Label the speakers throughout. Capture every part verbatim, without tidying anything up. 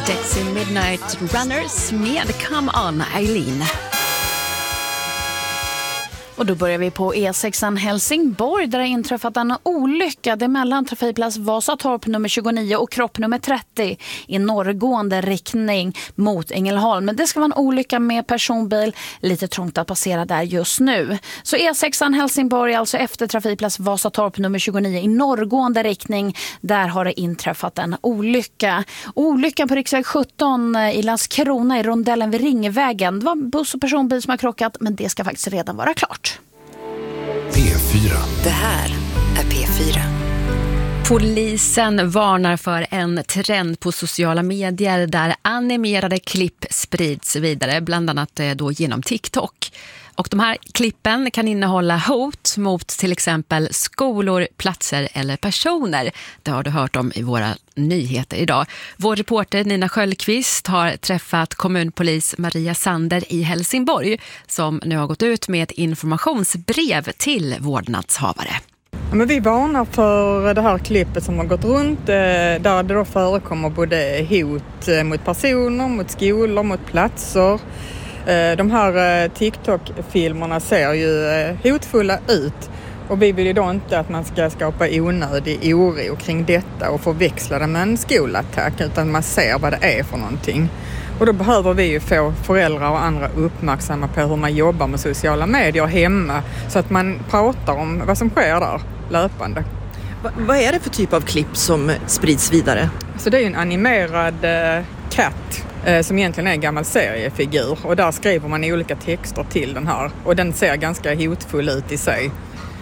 Speaker 1: Dexy Midnight Runners med Come On Eileen. Och då börjar vi på E sexan Helsingborg där det inträffat en olycka. Det är mellan trafikplats Vasatorp nummer tjugonio och kropp nummer trettio i norrgående riktning mot Ängelholm. Men det ska vara en olycka med personbil. Lite trångt att passera där just nu. Så E sexan Helsingborg, alltså efter trafikplats Vasatorp nummer tjugonio i norrgående riktning. Där har det inträffat en olycka. Olyckan på riksväg sjutton i Landskrona i rondellen vid Ringvägen. Det var buss och personbil som har krockat, men det ska faktiskt redan vara klart.
Speaker 2: P fyra.
Speaker 3: Det här är P fyra.
Speaker 1: Polisen varnar för en trend på sociala medier där animerade klipp sprids vidare, bland annat då genom TikTok. Och de här klippen kan innehålla hot mot till exempel skolor, platser eller personer. Det har du hört om i våra nyheter idag. Vår reporter Nina Sköldqvist har träffat kommunpolis Maria Sander i Helsingborg som nu har gått ut med ett informationsbrev till vårdnadshavare.
Speaker 4: Ja, men vi varnar för det här klippet som har gått runt där det då förekommer både hot mot personer, mot skolor, mot platser. De här TikTok-filmerna ser ju hotfulla ut och vi vill ju då inte att man ska skapa onödig oro kring detta och förväxla det med en skolattack, utan man ser vad det är för någonting. Och då behöver vi ju få föräldrar och andra uppmärksamma på hur man jobbar med sociala medier hemma så att man pratar om vad som sker där löpande.
Speaker 3: Va- vad är det för typ av klipp som sprids vidare?
Speaker 4: Så det är en animerad eh, katt eh, som egentligen är en gammal seriefigur och där skriver man olika texter till den här och den ser ganska hotfull ut i sig.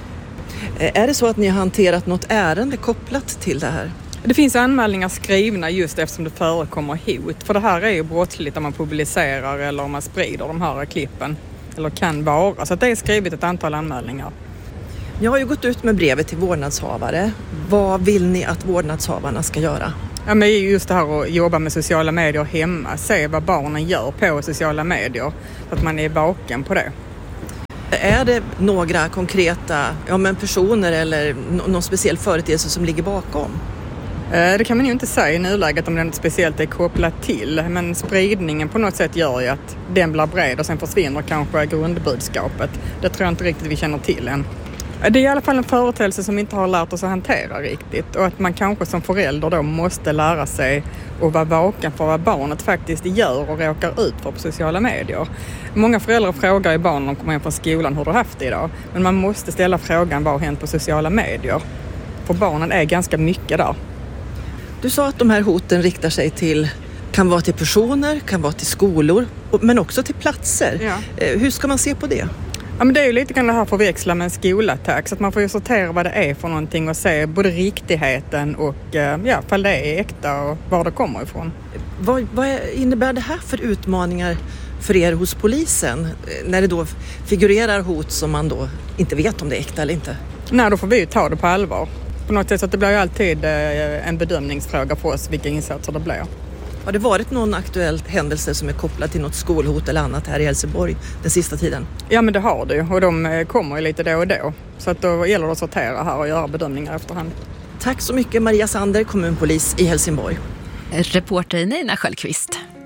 Speaker 3: Är det så att ni har hanterat något ärende kopplat till det här?
Speaker 4: Det finns anmälningar skrivna just eftersom det förekommer hot. För det här är ju brottsligt om man publicerar eller om man sprider de här klippen. Eller kan vara. Så det är skrivit ett antal anmälningar.
Speaker 3: Jag har ju gått ut med brevet till vårdnadshavare. Vad vill ni att vårdnadshavarna ska göra?
Speaker 4: Ja, men just det här att jobba med sociala medier hemma. Se vad barnen gör på sociala medier. Så att man är vaken på det.
Speaker 3: Är det några konkreta ja, men personer eller någon speciell företeelse som ligger bakom?
Speaker 4: Det kan man ju inte säga i nuläget om den speciellt är kopplat till. Men spridningen på något sätt gör ju att den blir bred och sen försvinner kanske grundbudskapet. Det tror jag inte riktigt vi känner till än. Det är i alla fall en företeelse som vi inte har lärt oss att hantera riktigt. Och att man kanske som förälder då måste lära sig att vara vaken för vad barnet faktiskt gör och råkar ut för på sociala medier. Många föräldrar frågar ju barnen när de kommer hem från skolan hur du har haft det idag. Men man måste ställa frågan vad har hänt på sociala medier. För barnen är ganska mycket där.
Speaker 3: Du sa att de här hoten riktar sig till, kan vara till personer, kan vara till skolor, men också till platser.
Speaker 4: Ja.
Speaker 3: Hur ska man se på det?
Speaker 4: Ja, men det är ju lite grann det här förväxla med en skolattack. Så att man får ju sortera vad det är för någonting och se både riktigheten och ja, fall det är äkta och var det kommer ifrån.
Speaker 3: Vad, vad innebär det här för utmaningar för er hos polisen? När det då figurerar hot som man då inte vet om det är äkta eller inte?
Speaker 4: Nej, då får vi ju ta det på allvar. På något sätt så att det blir ju alltid en bedömningsfråga för oss vilka insatser det blir.
Speaker 3: Har det varit någon aktuell händelse som är kopplad till något skolhot eller annat här i Helsingborg den sista tiden?
Speaker 4: Ja, men det har det ju och de kommer ju lite då och då. Så att då gäller det att sortera här och göra bedömningar efterhand.
Speaker 3: Tack så mycket Maria Sander, kommunpolis i Helsingborg.
Speaker 1: Reporter Nina Sköldqvist.